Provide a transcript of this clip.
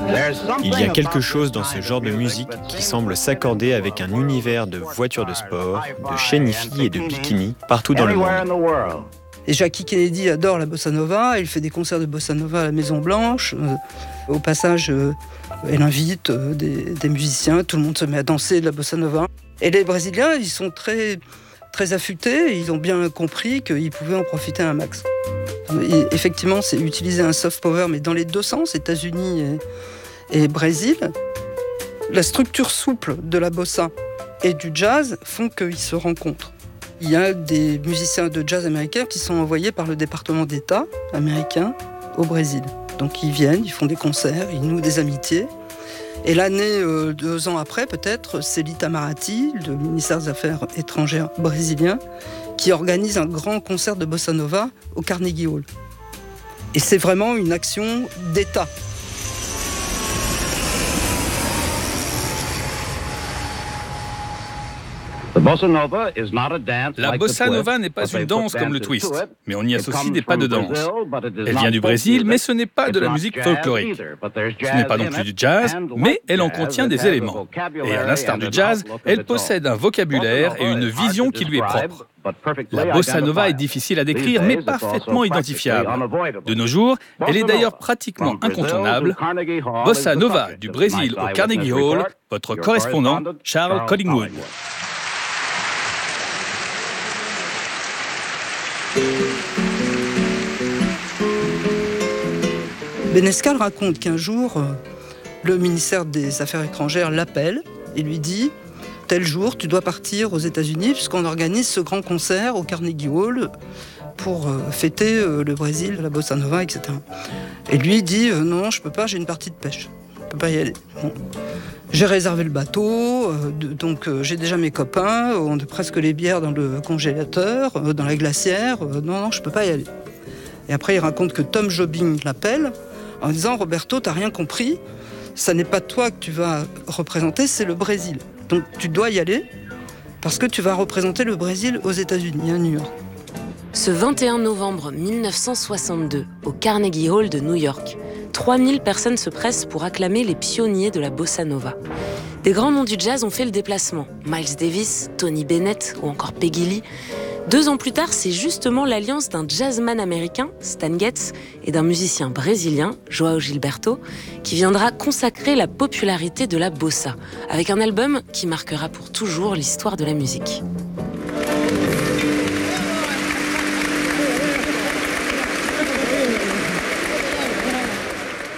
Il y a quelque chose dans ce genre de musique qui semble s'accorder avec un univers de voitures de sport, de chaînes hi-fi et de bikini partout dans le monde. Et Jackie Kennedy adore la bossa nova, il fait des concerts de bossa nova à la Maison Blanche. Au passage, elle invite des musiciens, tout le monde se met à danser de la bossa nova. Et les Brésiliens, ils sont très, très affûtés, ils ont bien compris qu'ils pouvaient en profiter un max. Et effectivement, c'est utiliser un soft power, mais dans les deux sens, États-Unis et Brésil. La structure souple de la bossa et du jazz font qu'ils se rencontrent. Il y a des musiciens de jazz américains qui sont envoyés par le département d'État américain au Brésil. Donc ils viennent, ils font des concerts, ils nouent des amitiés. Et l'année, 2 ans après peut-être, c'est l'Itamaraty, le ministère des Affaires étrangères brésilien, qui organise un grand concert de bossa nova au Carnegie Hall. Et c'est vraiment une action d'État. La bossa nova n'est pas une danse comme le twist, mais on y associe des pas de danse. Elle vient du Brésil, mais ce n'est pas de la musique folklorique. Ce n'est pas non plus du jazz, mais elle en contient des éléments. Et à l'instar du jazz, elle possède un vocabulaire et une vision qui lui est propre. La bossa nova est difficile à décrire, mais parfaitement identifiable. De nos jours, elle est d'ailleurs pratiquement incontournable. Bossa nova du Brésil au Carnegie Hall, votre correspondant Charles Collingwood. Benescal raconte qu'un jour, le ministère des Affaires étrangères l'appelle et lui dit « Tel jour, tu dois partir aux États-Unis puisqu'on organise ce grand concert au Carnegie Hall pour fêter le Brésil, la bossa nova, etc. » Et lui dit « Non, je peux pas, j'ai une partie de pêche. Je peux pas y aller. Bon. J'ai réservé le bateau, donc j'ai déjà mes copains, on a presque les bières dans le congélateur, dans la glacière. Non, je peux pas y aller. » Et après, il raconte que Tom Jobim l'appelle en disant « Roberto, t'as rien compris, ça n'est pas toi que tu vas représenter, c'est le Brésil. Donc tu dois y aller parce que tu vas représenter le Brésil aux États-Unis, à New York. » Ce 21 novembre 1962, au Carnegie Hall de New York, 3000 personnes se pressent pour acclamer les pionniers de la bossa nova. Des grands noms du jazz ont fait le déplacement. Miles Davis, Tony Bennett ou encore Peggy Lee. 2 ans plus tard, c'est justement l'alliance d'un jazzman américain, Stan Getz, et d'un musicien brésilien, João Gilberto, qui viendra consacrer la popularité de la bossa, avec un album qui marquera pour toujours l'histoire de la musique.